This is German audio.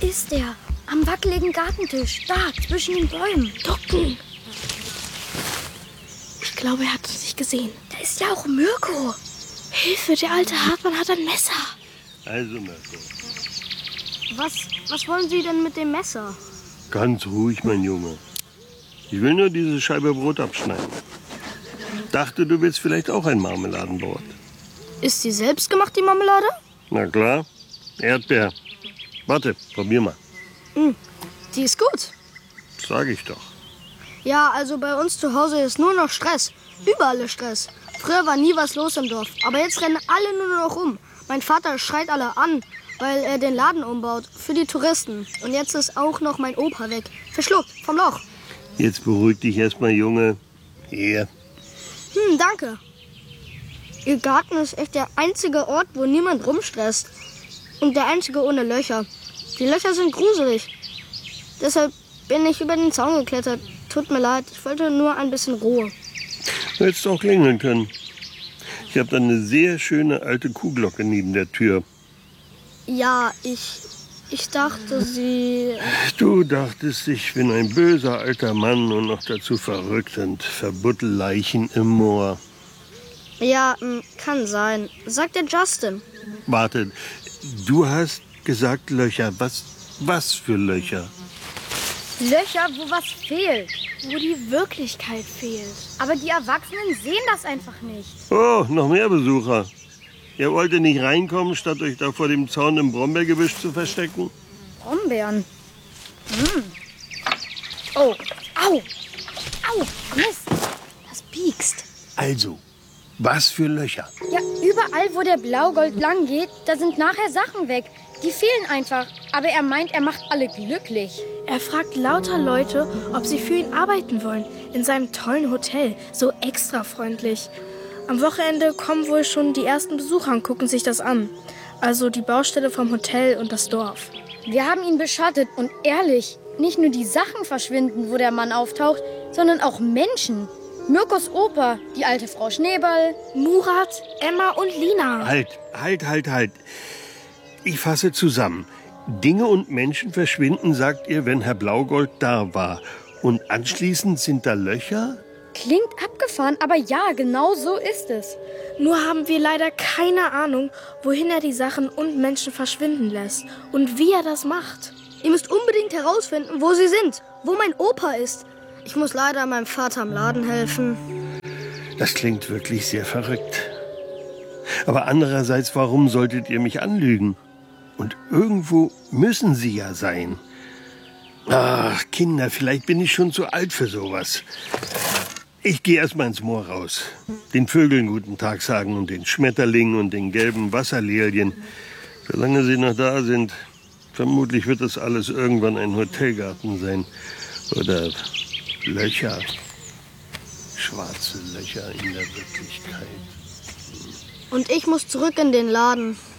ist er. Am wackeligen Gartentisch. Da, zwischen den Bäumen. Ducken. Ich glaube, er hat dich gesehen. Da ist ja auch Mirko. Hilfe, der alte Hartmann hat ein Messer. Also, Mirko. Was wollen Sie denn mit dem Messer? Ganz ruhig, mein Junge. Ich will nur diese Scheibe Brot abschneiden. Dachte, du willst vielleicht auch ein Marmeladenbrot. Ist sie selbst gemacht, die Marmelade? Na klar. Erdbeer. Warte, probier mal. Die ist gut. Sag ich doch. Ja, also bei uns zu Hause ist nur noch Stress. Überall ist Stress. Früher war nie was los im Dorf. Aber jetzt rennen alle nur noch rum. Mein Vater schreit alle an, weil er den Laden umbaut. Für die Touristen. Und jetzt ist auch noch mein Opa weg. Verschluckt vom Loch. Jetzt beruhig dich erstmal, Junge. Hier. Danke. Ihr Garten ist echt der einzige Ort, wo niemand rumstresst. Und der einzige ohne Löcher. Die Löcher sind gruselig. Deshalb bin ich über den Zaun geklettert. Tut mir leid, ich wollte nur ein bisschen Ruhe. Du hättest auch klingeln können. Ich habe da eine sehr schöne alte Kuhglocke neben der Tür. Ja, ich dachte, Sie... Du dachtest, ich bin ein böser alter Mann und noch dazu verrückt und verbuddel Leichen im Moor. Ja, kann sein. Sagt der Justin. Warte, du hast gesagt Löcher. Was für Löcher? Löcher, wo was fehlt. Wo die Wirklichkeit fehlt. Aber die Erwachsenen sehen das einfach nicht. Oh, noch mehr Besucher. Ihr wollt nicht reinkommen, statt euch da vor dem Zaun im Brombeergebüsch zu verstecken? Brombeeren. Oh, au, Mist. Das piekst. Also, was für Löcher? Ja, überall, wo der Blaugold lang geht, da sind nachher Sachen weg. Die fehlen einfach. Aber er meint, er macht alle glücklich. Er fragt lauter Leute, ob sie für ihn arbeiten wollen. In seinem tollen Hotel. So extra freundlich. Am Wochenende kommen wohl schon die ersten Besucher und gucken sich das an. Also die Baustelle vom Hotel und das Dorf. Wir haben ihn beschattet und ehrlich, nicht nur die Sachen verschwinden, wo der Mann auftaucht, sondern auch Menschen. Mirkos Opa, die alte Frau Schneeball, Murat, Emma und Lina. Halt. Ich fasse zusammen. Dinge und Menschen verschwinden, sagt ihr, wenn Herr Blaugold da war. Und anschließend sind da Löcher? Klingt abgefahren, aber ja, genau so ist es. Nur haben wir leider keine Ahnung, wohin er die Sachen und Menschen verschwinden lässt und wie er das macht. Ihr müsst unbedingt herausfinden, wo sie sind, wo mein Opa ist. Ich muss leider meinem Vater am Laden helfen. Das klingt wirklich sehr verrückt. Aber andererseits, warum solltet ihr mich anlügen? Und irgendwo müssen sie ja sein. Ach, Kinder, vielleicht bin ich schon zu alt für sowas. Ich gehe erst mal ins Moor raus. Den Vögeln guten Tag sagen und den Schmetterlingen und den gelben Wasserlilien. Solange sie noch da sind, vermutlich wird das alles irgendwann ein Hotelgarten sein. Oder Löcher. Schwarze Löcher in der Wirklichkeit. Und ich muss zurück in den Laden.